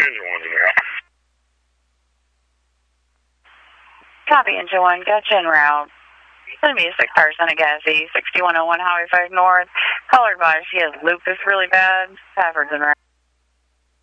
Engine 1's in route. Copy, Engine 1, gotcha en route. It's going to be a 6 person at Gassy, 6101 Highway 5 North. Colored by, she has lupus really bad. Stafford's en route.